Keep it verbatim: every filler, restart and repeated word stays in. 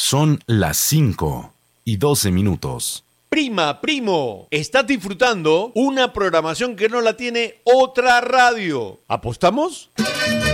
Son las cinco y doce minutos. Prima, primo, estás disfrutando una programación que no la tiene otra radio. ¿Apostamos?